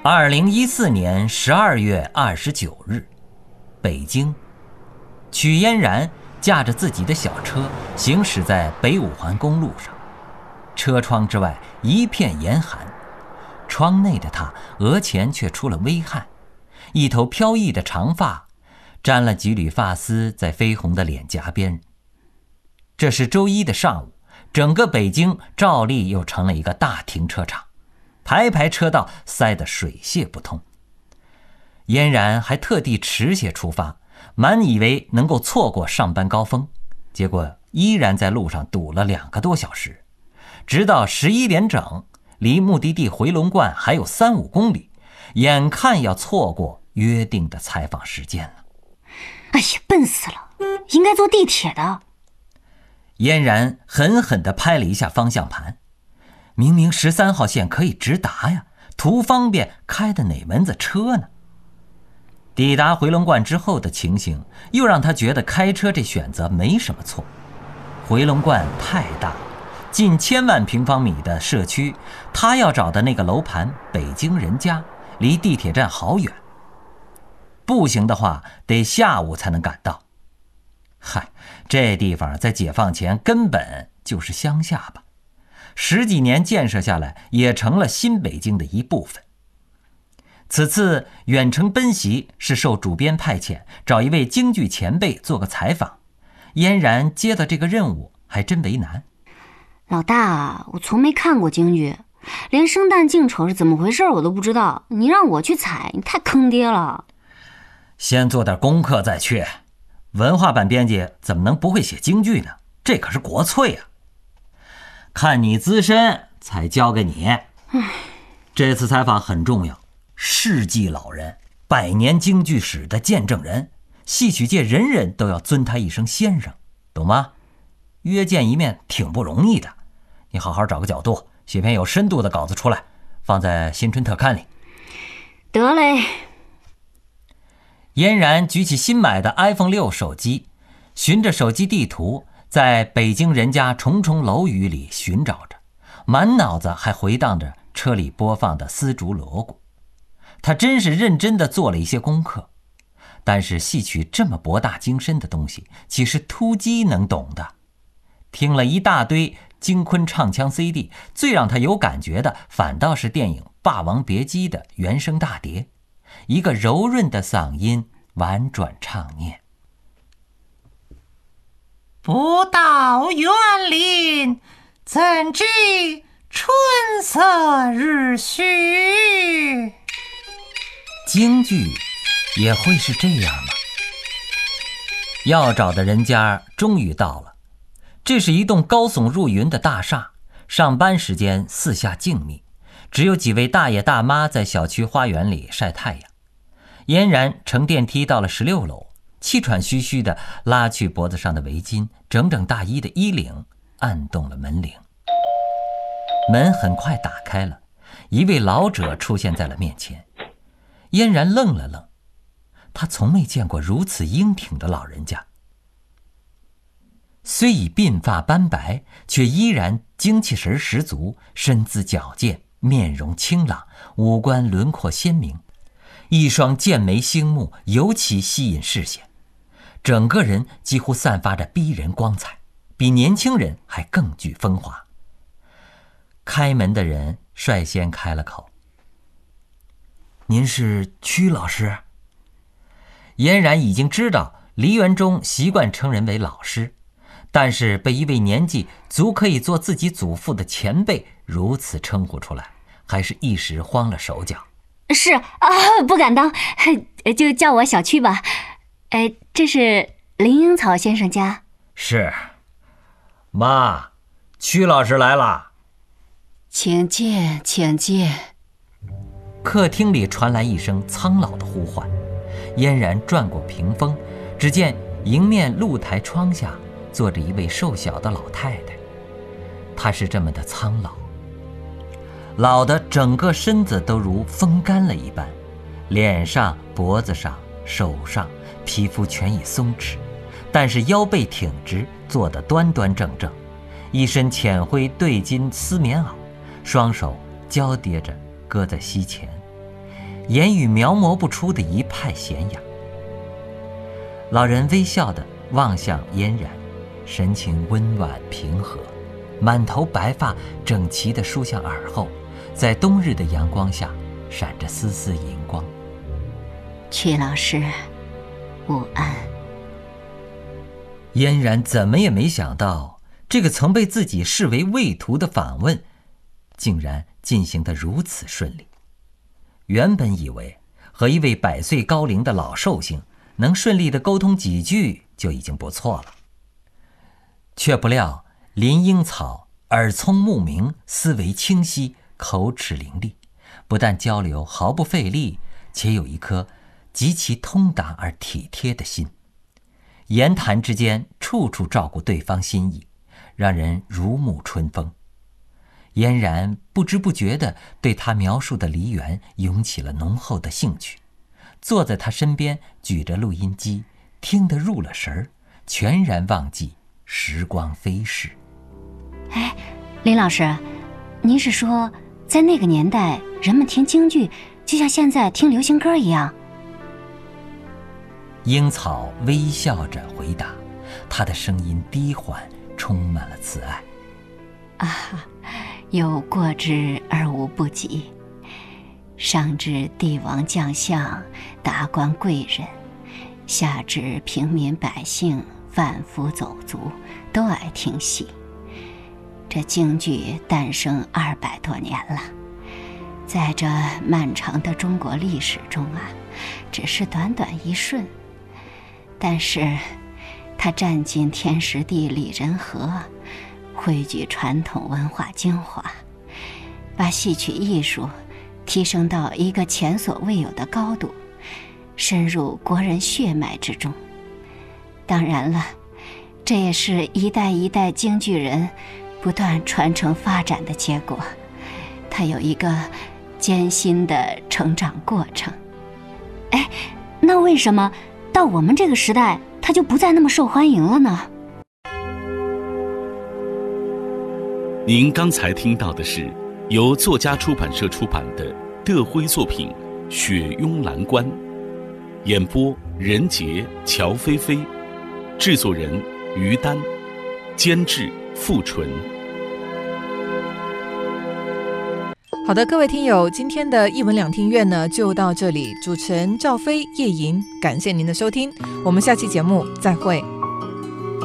2014年12月29日，北京，曲嫣然驾着自己的小车行驶在北五环公路上，车窗之外一片严寒，窗内的她额前却出了微汗，一头飘逸的长发沾了几缕发丝在绯红的脸颊边。这是周一的上午，整个北京照例又成了一个大停车场，排排车道塞得水泄不通。嫣然还特地迟些出发，满以为能够错过上班高峰，结果依然在路上堵了2个多小时，直到11点整，离目的地回龙观还有3-5公里，眼看要错过约定的采访时间了。 哎呀，笨死了，应该坐地铁的。 嫣然狠狠地拍了一下方向盘，明明13号线可以直达呀，图方便开的哪门子车呢？抵达回龙观之后的情形又让他觉得开车这选择没什么错。回龙观太大了，近1000万平方米的社区，他要找的那个楼盘北京人家离地铁站好远，步行的话得下午才能赶到。嗨，这地方在解放前根本就是乡下吧，10几年建设下来也成了新北京的一部分。此次远程奔袭是受主编派遣，找一位京剧前辈做个采访。嫣然接到这个任务还真为难。 老大，我从没看过京剧，连生旦净丑是怎么回事我都不知道，你让我去采，你太坑爹了。 先做点功课再去，文化版编辑怎么能不会写京剧呢？这可是国粹啊！看你资深才交给你。这次采访很重要，世纪老人，100年京剧史的见证人，戏曲界人人都要尊他一声先生，懂吗？约见一面挺不容易的，你好好找个角度，写篇有深度的稿子出来，放在新春特刊里。 得嘞。 嫣然举起新买的 iPhone 6手机，循着手机地图在北京人家重重楼宇里寻找着，满脑子还回荡着车里播放的丝竹锣鼓。他真是认真地做了一些功课，但是戏曲这么博大精深的东西，岂是突击能懂的？听了一大堆京昆唱腔 CD， 最让他有感觉的反倒是电影《霸王别姬》的原声大碟，一个柔润的嗓音婉转唱念： 不到园林，怎知春色日徐。 京剧也会是这样吗？要找的人家终于到了，这是一栋高耸入云的大厦，上班时间四下静谧，只有几位大爷大妈在小区花园里晒太阳。嫣然乘电梯到了16楼，气喘吁吁地拉去脖子上的围巾，整整大衣的衣领按动了门铃。门很快打开了，一位老者出现在了面前。嫣然愣了愣，他从没见过如此英挺的老人家，虽已鬓发斑白，却依然精气神十足，身姿矫健，面容清朗，五官轮廓鲜明，一双剑眉星目尤其吸引视线，整个人几乎散发着逼人光彩，比年轻人还更具风华。开门的人率先开了口：您是曲老师？嫣然已经知道梨园中习惯称人为老师，但是被一位年纪足可以做自己祖父的前辈如此称呼出来，还是一时慌了手脚。 是啊，不敢当，就叫我小曲吧。这是林英草先生家。 是。妈，曲老师来了。 请进，请进。 客厅里传来一声苍老的呼唤，嫣然转过屏风，只见迎面露台窗下坐着一位瘦小的老太太。她是这么的苍老，老的整个身子都如风干了一般，脸上、脖子上、手上皮肤全已松弛，但是腰背挺直，坐得端端正正，一身浅灰对襟丝棉袄，双手交叠着搁在膝前， 言语描摹不出的一派娴雅。老人微笑地望向嫣然，神情温婉平和，满头白发整齐地梳向耳后，在冬日的阳光下闪着丝丝银光。 曲老师，午安。 嫣然怎么也没想到，这个曾被自己视为畏途的访问竟然进行得如此顺利。原本以为和一位100岁高龄的老寿星能顺利地沟通几句就已经不错了，却不料林英草耳聪目明，思维清晰，口齿伶俐，不但交流毫不费力，且有一颗极其通达而体贴的心，言谈之间处处照顾对方心意，让人如沐春风。嫣然不知不觉地对他描述的梨园涌起了浓厚的兴趣，坐在他身边，举着录音机，听得入了神儿，全然忘记时光飞逝。 哎，林老师，您是说在那个年代人们听京剧就像现在听流行歌一样？ 樱草微笑着回答，她的声音低缓，充满了慈爱。 有过之而无不及。上至帝王将相、达官贵人，下至平民百姓、贩夫走卒，都爱听戏。这京剧诞生200多年了，在这漫长的中国历史中只是短短一瞬，但是它占尽天时地利人和，汇聚传统文化精华，把戏曲艺术提升到一个前所未有的高度，深入国人血脉之中。当然了，这也是一代一代京剧人不断传承发展的结果，它有一个艰辛的成长过程。 哎，那为什么到我们这个时代它就不再那么受欢迎了呢？ 您刚才听到的是由作家出版社出版的德辉作品《雪拥蓝关》，演播任杰、乔菲菲，制作人于丹，监制付纯。 好的，各位听友，今天的一文两听院呢就到这里。主持人赵飞、叶莹，感谢您的收听，我们下期节目再会。